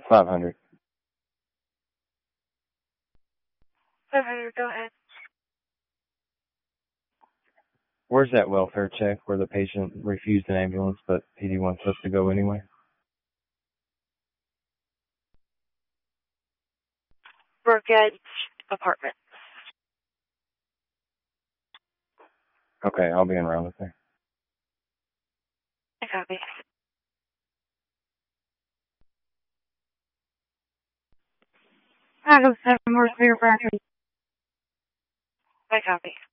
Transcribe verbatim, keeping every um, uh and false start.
five hundred. five hundred, go ahead. Where's that welfare check where the patient refused an ambulance, but P D wants us to go anyway? Burkett apartment. Okay, I'll be en route there. I copy. I go seven more severe fractures. I copy.